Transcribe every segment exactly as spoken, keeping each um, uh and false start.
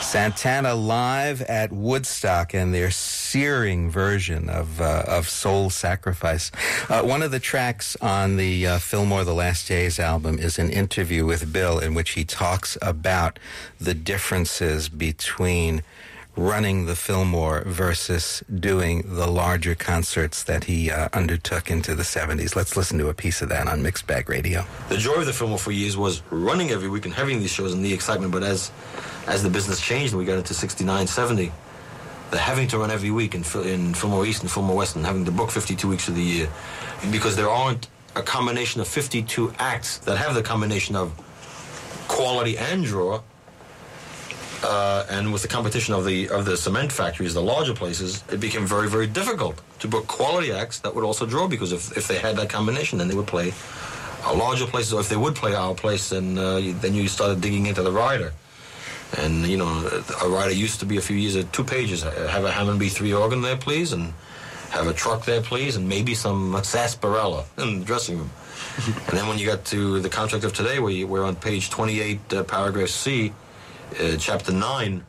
Santana live at Woodstock and their searing version of uh, of Soul Sacrifice. Uh, one of the tracks on the uh, Fillmore The Last Days album is an interview with Bill in which he talks about the differences between running the Fillmore versus doing the larger concerts that he uh, undertook into the seventies. Let's listen to a piece of that on Mixed Bag Radio. The joy of the Fillmore for years was running every week and having these shows and the excitement, but as as the business changed and we got into sixty-nine, seventy, the having to run every week in, in Fillmore East and Fillmore West and having to book fifty-two weeks of the year, because there aren't a combination of fifty-two acts that have the combination of quality and draw. Uh, and with the competition of the of the cement factories, the larger places, it became very, very difficult to book quality acts that would also draw, because if, if they had that combination, then they would play a larger places, or if they would play our place, then, uh, you, then you started digging into the rider. And, you know, a rider used to be a few years at two pages. Have a Hammond B three organ there, please, and have a truck there, please, and maybe some sarsaparilla in the dressing room. And then when you got to the contract of today, where you, we're on page twenty-eight, uh, paragraph C, Uh, chapter nine,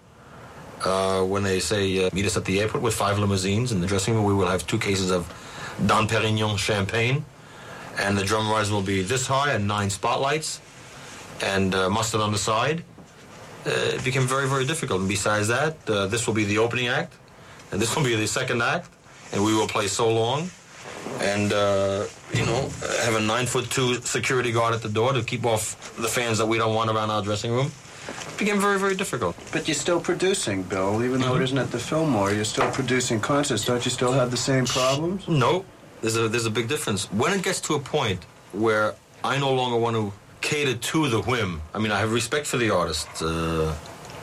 uh, when they say, uh, meet us at the airport with five limousines. In the dressing room, we will have two cases of Dom Perignon champagne, and the drum riser will be this high and nine spotlights, and uh, mustard on the side. Uh, it became very, very difficult. And besides that, uh, this will be the opening act, and this will be the second act, and we will play so long, and, uh, you know, have a nine-foot-two security guard at the door to keep off the fans that we don't want around our dressing room. It became very, very difficult. But you're still producing, Bill, even though mm-hmm. it isn't at the Fillmore. You're still producing concerts. Don't you still have the same problems? No. There's a, there's a big difference. When it gets to a point where I no longer want to cater to the whim, I mean, I have respect for the artist. Uh,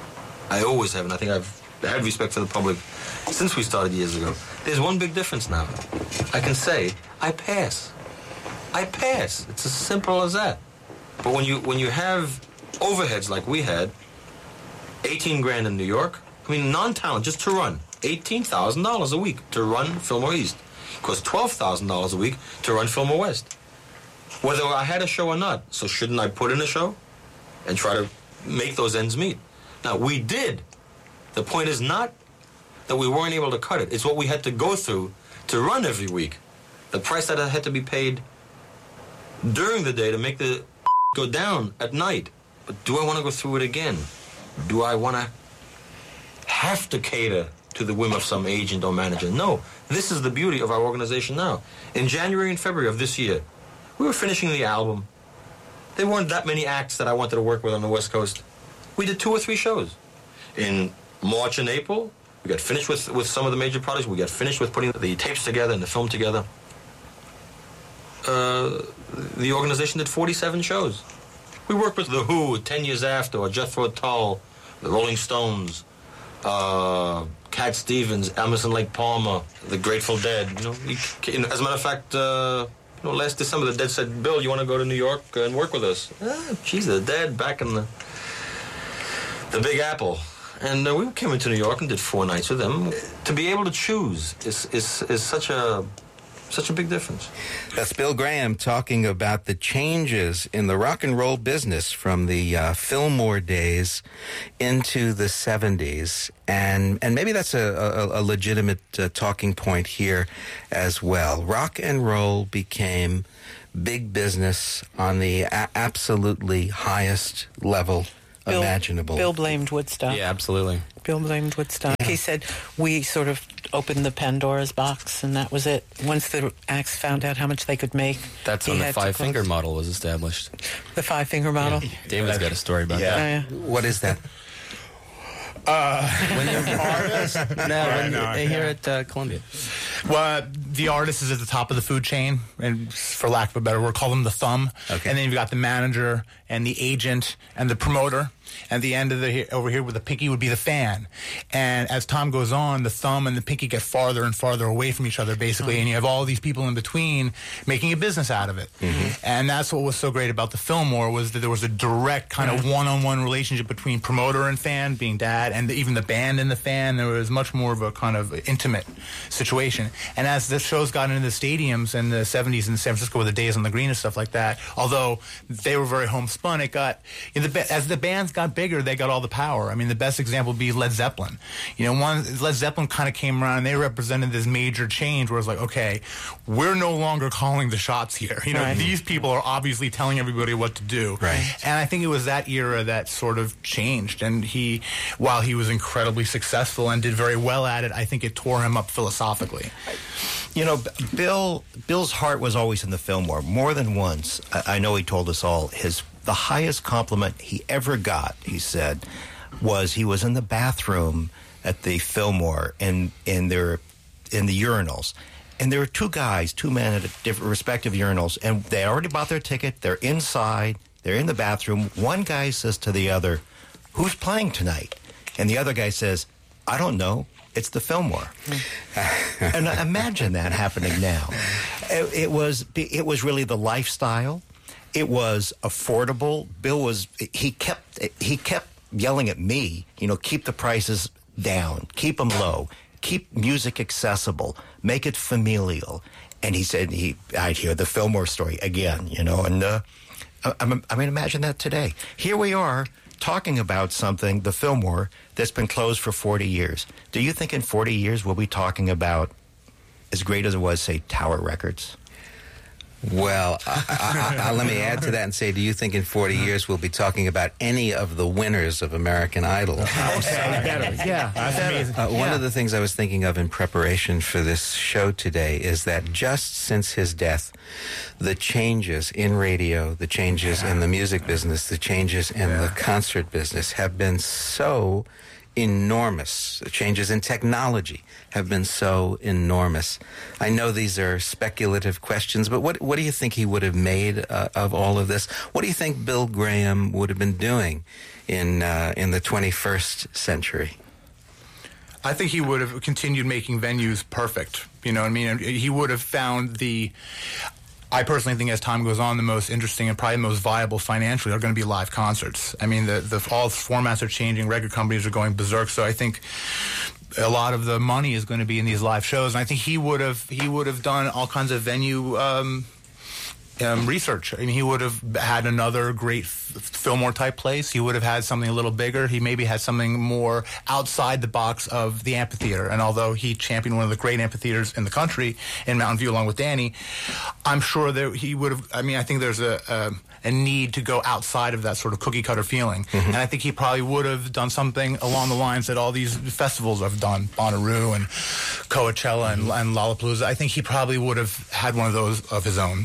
I always have, and I think I've had respect for the public since we started years ago. There's one big difference now. I can say, I pass. I pass. It's as simple as that. But when you when you have overheads like we had, eighteen grand in New York. I mean, non-talent, just to run, eighteen thousand dollars a week to run Fillmore East. It costs twelve thousand dollars a week to run Fillmore West. Whether I had a show or not, so shouldn't I put in a show and try to make those ends meet? Now, we did. The point is not that we weren't able to cut it. It's what we had to go through to run every week. The price that had to be paid during the day to make the go down at night. But do I want to go through it again? Do I want to have to cater to the whim of some agent or manager? No. This is the beauty of our organization now. In January and February of this year, we were finishing the album. There weren't that many acts that I wanted to work with on the West Coast. We did two or three shows. In March and April, we got finished with, with some of the major projects. We got finished with putting the tapes together and the film together. Uh, the organization did forty-seven shows. We worked with The Who ten years after, or Jethro Tull, the Rolling Stones, uh, Cat Stevens, Emerson Lake Palmer, the Grateful Dead. You know, we, you know, as a matter of fact, uh, you know, last December the Dead said, "Bill, you want to go to New York and work with us?" Ah, geez, the Dead back in the the Big Apple, and uh, we came into New York and did four nights with them. To be able to choose is is is such a Such a big difference. That's Bill Graham talking about the changes in the rock and roll business from the uh, Fillmore days into the seventies. And and maybe that's a, a, a legitimate uh, talking point here as well. Rock and roll became big business on the a- absolutely highest level Bill, imaginable. Bill blamed Woodstock. Yeah, absolutely. Bill blamed Woodstock. Yeah. He said we sort of opened the Pandora's box, and that was it. Once the acts found out how much they could make, that's when the five-finger model was established. The five-finger model? Yeah. David's got a story about yeah. that. Oh, yeah. What is that? Uh, when you're an artist? No, yeah, when no, they hear yeah. at uh, Columbia. Well, the artist is at the top of the food chain, and for lack of a better word, call them the thumb. Okay. And then you've got the manager and the agent and the promoter. And the end of the over here with the pinky would be the fan. And as time goes on, the thumb and the pinky get farther and farther away from each other, basically. Mm-hmm. And you have all these people in between making a business out of it. Mm-hmm. And that's what was so great about the Fillmore, was that there was a direct kind of one-on-one relationship between promoter and fan, being dad, and the, even the band and the fan. There was much more of a kind of intimate situation. And as the the shows got into the stadiums in the seventies in San Francisco with the Days on the Green and stuff like that, although they were very homespun, it got, you know, the, as the bands got bigger, they got all the power. I mean, the best example would be Led Zeppelin. You know, one Led Zeppelin kind of came around and they represented this major change where it's like, okay, we're no longer calling the shots here. You know, right. these people are obviously telling everybody what to do. Right. And I think it was that era that sort of changed. And he, while he was incredibly successful and did very well at it, I think it tore him up philosophically. You know, Bill. Bill's heart was always in the Fillmore. More than once, I, I know he told us all, his the highest compliment he ever got, he said, was he was in the bathroom at the Fillmore in in their in the urinals, and there were two guys, two men at different respective urinals, and they already bought their ticket. They're inside. They're in the bathroom. One guy says to the other, "Who's playing tonight?" And the other guy says, "I don't know. It's the Fillmore." And imagine that happening now. It, it was it was really the lifestyle. It was affordable. Bill was he kept he kept yelling at me, you know, keep the prices down, keep them low, keep music accessible, make it familial. And he said he I'd hear the Fillmore story again, you know, and uh, I, I mean, imagine that today. Here we are talking about something, the Fillmore, that's been closed for forty years. Do you think in forty years we'll be talking about, as great as it was, say, Tower Records? Well, I, I, I, let me add to that and say, do you think in forty years we'll be talking about any of the winners of American Idol? Okay, better. Yeah, that's amazing. Uh, one yeah. of the things I was thinking of in preparation for this show today is that just since his death, the changes in radio, the changes yeah. in the music business, the changes in yeah. the concert business have been so enormous. The changes in technology have been so enormous. I know these are speculative questions, but what what do you think he would have made uh, of all of this? What do you think Bill Graham would have been doing in uh, in the twenty-first century? I think he would have continued making venues perfect. You know what I mean? He would have found the... I personally think as time goes on, the most interesting and probably most viable financially are going to be live concerts. I mean, the, the all formats are changing. Record companies are going berserk. So I think a lot of the money is going to be in these live shows. And I think he would have he would have done all kinds of venue um, um, research. I mean, he would have had another great Fillmore type place. He would have had something a little bigger. He maybe had something more outside the box of the amphitheater. And although he championed one of the great amphitheaters in the country in Mountain View along with Danny, I'm sure that he would have, I mean, I think there's a, a, a need to go outside of that sort of cookie cutter feeling. Mm-hmm. And I think he probably would have done something along the lines that all these festivals have done, Bonnaroo and Coachella and, and Lollapalooza. I think he probably would have had one of those of his own.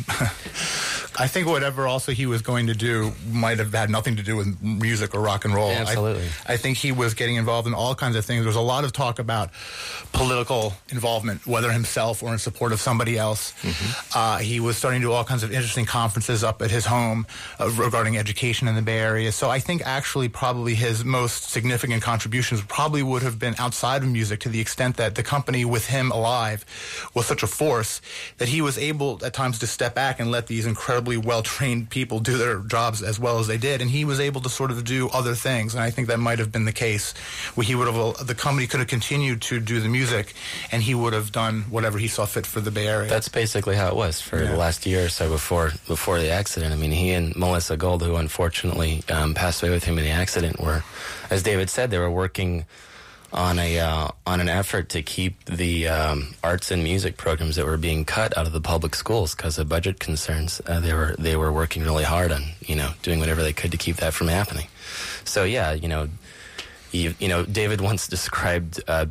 I think whatever also he was going to do might have had nothing to do with music or rock and roll. Yeah, absolutely. I, I think he was getting involved in all kinds of things. There was a lot of talk about political involvement, whether himself or in support of somebody else. Mm-hmm. Uh, he was starting to do all kinds of interesting conferences up at his home uh, regarding education in the Bay Area. So I think actually probably his most significant contributions probably would have been outside of music, to the extent that the company with him alive was such a force that he was able at times to step back and let these incredibly well-trained people do their jobs as well as they did, and he was able to sort of do other things. And I think that might have been the case where he would have, the company could have continued to do the music, and he would have done whatever he saw fit for the Bay Area. That's basically how it was for Yeah. the last year or so before before the accident. I mean, he and Melissa Gold, who unfortunately um, passed away with him in the accident, were, as David said, they were working on a uh, on an effort to keep the um, arts and music programs that were being cut out of the public schools because of budget concerns. Uh, they were they were working really hard on, you know, doing whatever they could to keep that from happening. So yeah, you know, you, you know, David once described uh,